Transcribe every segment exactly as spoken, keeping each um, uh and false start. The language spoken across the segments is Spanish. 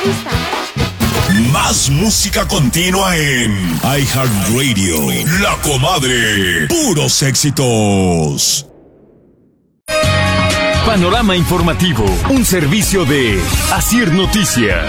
gusta. Más música continua en iHeartRadio. La Comadre. Puros éxitos. Panorama informativo. Un servicio de Asir Noticias.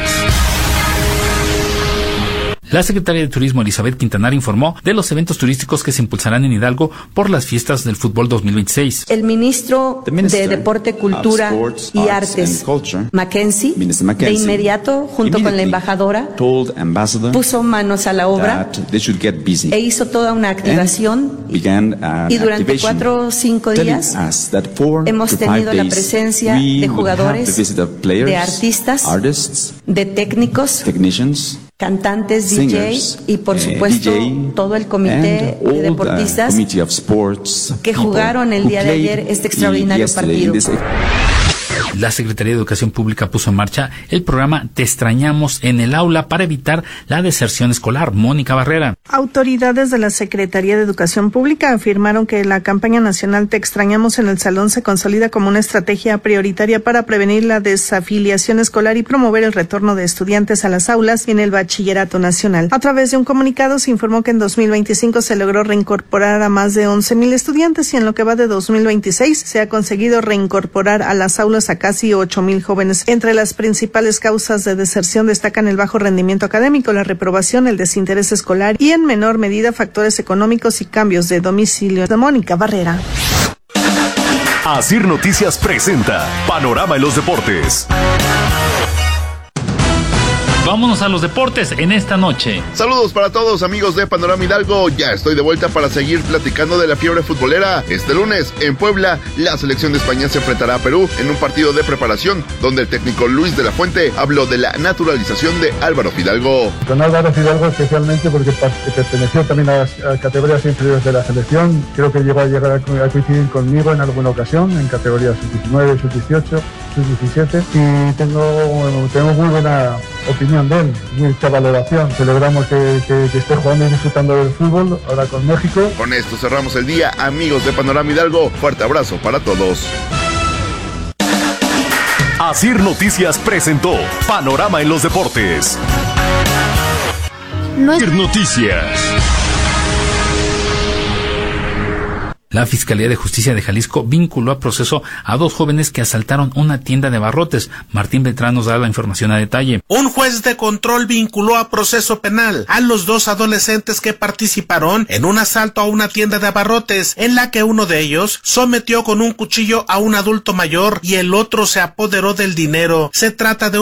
La secretaria de Turismo, Elizabeth Quintanar, informó de los eventos turísticos que se impulsarán en Hidalgo por las fiestas del fútbol dos mil veintiséis. El ministro de Deporte, Cultura y Artes, Mackenzie, de inmediato, junto con la embajadora, puso manos a la obra e hizo toda una activación. Y durante cuatro o cinco días hemos tenido la presencia de jugadores, de artistas, de técnicos, cantantes, D J y por supuesto D J, todo el comité de deportistas uh, sports, que jugaron el día de ayer este extraordinario partido. La Secretaría de Educación Pública puso en marcha el programa Te Extrañamos en el Aula para evitar la deserción escolar. Mónica Barrera. Autoridades de la Secretaría de Educación Pública afirmaron que la campaña nacional Te Extrañamos en el Salón se consolida como una estrategia prioritaria para prevenir la desafiliación escolar y promover el retorno de estudiantes a las aulas en el Bachillerato Nacional. A través de un comunicado se informó que en dos mil veinticinco se logró reincorporar a más de once mil estudiantes y en lo que va de dos mil veintiséis se ha conseguido reincorporar a las aulas a casi ocho mil jóvenes. Entre las principales causas de deserción destacan el bajo rendimiento académico, la reprobación, el desinterés escolar y en menor medida factores económicos y cambios de domicilio. De Mónica Barrera. Asir Noticias presenta Panorama en los Deportes. Vámonos a los deportes en esta noche. Saludos para todos amigos de Panorama Hidalgo. Ya estoy de vuelta para seguir platicando de la fiebre futbolera. Este lunes en Puebla, la selección de España se enfrentará a Perú en un partido de preparación donde el técnico Luis de la Fuente habló de la naturalización de Álvaro Fidalgo. Con Álvaro Fidalgo especialmente porque perteneció también a las categorías inferiores de la selección. Creo que llegó a llegar a coincidir conmigo en alguna ocasión en categorías sub diecinueve, sub dieciocho, sub diecisiete y tengo, tengo muy buena opinión de él, mucha valoración. Celebramos que, que, que esté jugando y disfrutando del fútbol ahora con México. Con esto cerramos el día, amigos de Panorama Hidalgo. Fuerte abrazo para todos. Asir Noticias presentó Panorama en los Deportes. Asir Noticias. La Fiscalía de Justicia de Jalisco vinculó a proceso a dos jóvenes que asaltaron una tienda de abarrotes. Martín Beltrán nos da la información a detalle. Un juez de control vinculó a proceso penal a los dos adolescentes que participaron en un asalto a una tienda de abarrotes, en la que uno de ellos sometió con un cuchillo a un adulto mayor y el otro se apoderó del dinero. Se trata de